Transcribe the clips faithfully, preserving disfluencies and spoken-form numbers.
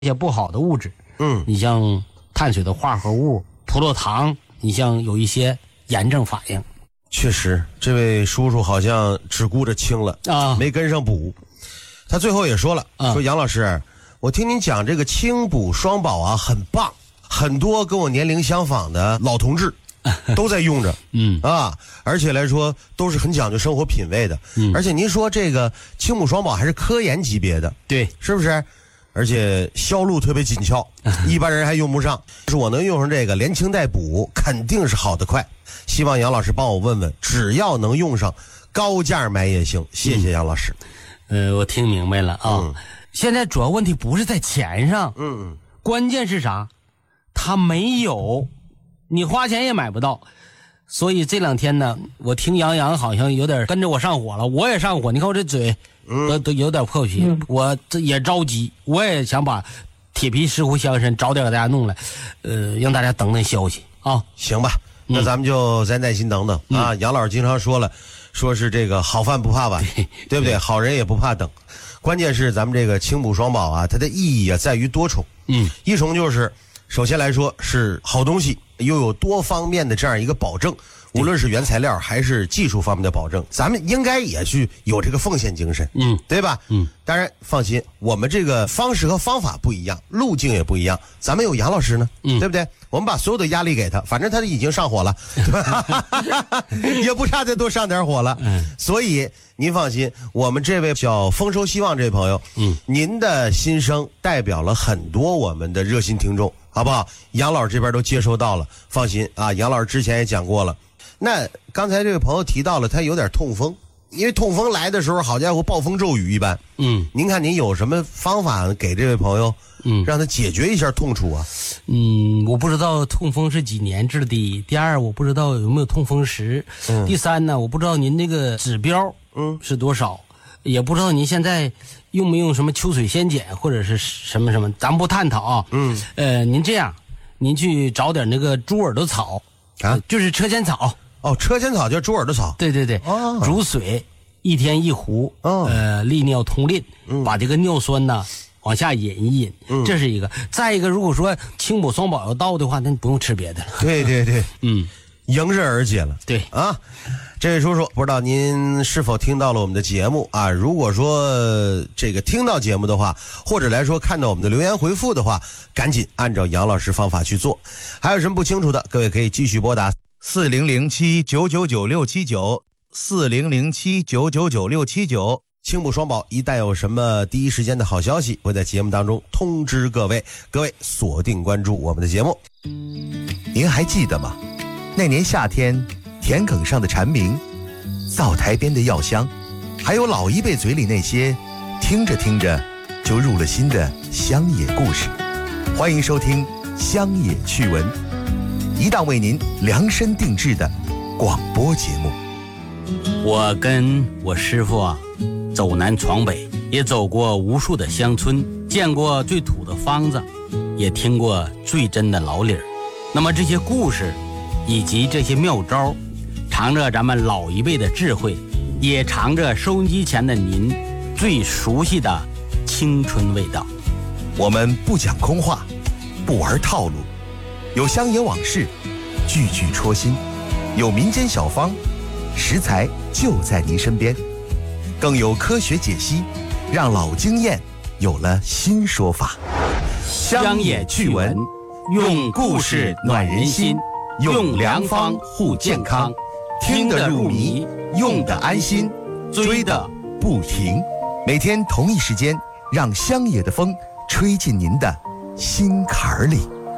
一些不好的物质。 嗯， 你像碳水的化合物、葡萄糖，你像有一些炎症反应。 确实，这位叔叔好像只顾着轻了啊， 没跟上补。他最后也说了， 啊、 说杨老师，我听您讲这个轻补双宝啊，很棒，很多跟我年龄相仿的老同志都在用着， 嗯啊，而且来说都是很讲究生活品味的， 嗯， 而且您说这个轻补双宝还是科研级别的， 对， 是不是？而且销路特别紧俏，一般人还用不上。是我能用上这个连轻带补，肯定是好的快。希望杨老师帮我问问，只要能用上，高价买也行。谢谢杨老师。 嗯、呃，我听明白了啊。嗯、现在主要问题不是在钱上， 嗯， 关键是啥？他没有，你花钱也买不到。所以这两天呢，我听杨洋好像有点跟着我上火了，我也上火。你看我这嘴都都有点破皮，嗯、我这也着急，我也想把铁皮石斛香参早点给大家弄来，呃，让大家等等消息啊。 行吧，那咱们就再耐心等等、嗯、啊。杨老师经常说了，说是这个好饭不怕晚，对, 对不对？好人也不怕等。关键是咱们这个轻补双宝啊，它的意义啊在于多重。 嗯， 一重就是首先来说是好东西，又有多方面的这样一个保证。无论是原材料还是技术方面的保证，咱们应该也去有这个奉献精神， 嗯， 对吧？ 嗯， 当然放心，我们这个方式和方法不一样，路径也不一样，咱们有杨老师呢，嗯，对不对？我们把所有的压力给他，反正他已经上火了，对吧？也不差再多上点火了，嗯，所以您放心，我们这位叫丰收希望这位朋友，嗯，您的心声代表了很多我们的热心听众，好不好？杨老师这边都接收到了，放心啊，杨老师之前也讲过了。那刚才这位朋友提到了他有点痛风，因为痛风来的时候好家伙暴风骤雨一般， 嗯， 您看您有什么方法给这位朋友嗯让他解决一下痛楚啊？ 嗯，我不知道痛风是几年治的，第二我不知道有没有痛风石，嗯，第三呢我不知道您那个指标嗯是多少，也不知道您现在用没用什么秋水仙碱或者是什么什么，咱不探讨啊。嗯，呃您这样您去找点那个猪耳朵草啊，就是车前草。 哦，车前草叫猪耳朵草， 对对对，哦、煮水一天一壶，哦、呃，利尿通淋，嗯、把这个尿酸呢往下引一引，嗯、这是一个。再一个，如果说轻补双宝要到的话，那你不用吃别的了。 对对对， 嗯， 迎刃而解了。 对啊，这位叔叔，不知道您是否听到了我们的节目啊？如果说这个听到节目的话，或者来说看到我们的留言回复的话，赶紧按照杨老师方法去做。还有什么不清楚的，各位可以继续拨打。 四零零七九九九六七九，四零零七九九九六七九。 轻补双宝一旦有什么第一时间的好消息，会在节目当中通知各位。各位锁定关注我们的节目。 您还记得吗？那年夏天，田埂上的蝉鸣，灶台边的药香，还有老一辈嘴里那些听着听着就入了心的乡野故事。欢迎收听乡野趣闻，一档为您量身定制的广播节目。 我跟我师父啊，走南闯北，也走过无数的乡村，见过最土的方子，也听过最真的老理儿。那么这些故事以及这些妙招，藏着咱们老一辈的智慧，也藏着收音机前的您最熟悉的青春味道。 我们不讲空话，不玩套路，有乡野往事，句句戳心；有民间小方，食材就在您身边；更有科学解析，让老经验有了新说法。 乡野趣闻，用故事暖人心，用良方护健康， 听得入迷，用得安心，追得不停。每天同一时间，让乡野的风吹进您的心坎儿里。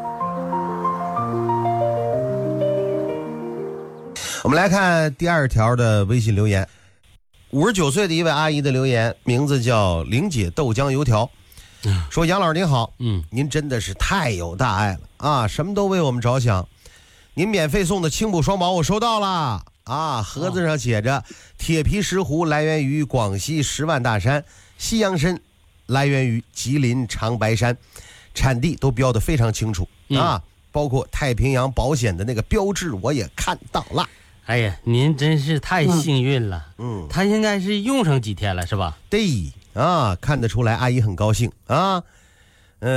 我们来看第二条的微信留言，五十九岁的一位阿姨的留言，名字叫玲姐豆浆油条，说杨老师您好，嗯，您真的是太有大爱了啊，什么都为我们着想。您免费送的轻补双宝我收到了啊，盒子上写着铁皮石斛来源于广西十万大山，西洋参来源于吉林长白山，产地都标得非常清楚、嗯、啊，包括太平洋保险的那个标志我也看到了。 哎呀，您真是太幸运了。嗯，嗯他应该是用上几天了是吧？ 对啊，看得出来阿姨很高兴啊。